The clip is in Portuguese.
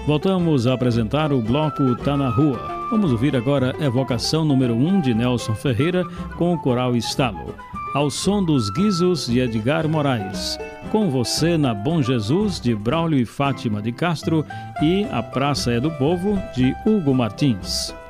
Voltamos a apresentar o bloco Tá na Rua. Vamos ouvir agora Evocação número 1 de Nelson Ferreira com o coral Estalo. Ao som dos guizos de Edgar Moraes. Com Você na Bom Jesus de Braulio e Fátima de Castro e A Praça é do Povo de Hugo Martins.